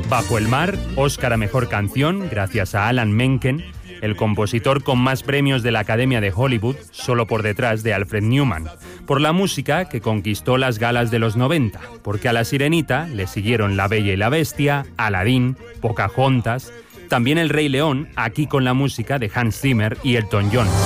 Bajo el mar, Oscar a Mejor Canción, gracias a Alan Menken, el compositor con más premios de la Academia de Hollywood, solo por detrás de Alfred Newman, por la música que conquistó las galas de los 90, porque a La Sirenita le siguieron La Bella y la Bestia, Aladdin, Pocahontas, también El Rey León, aquí con la música de Hans Zimmer y Elton John.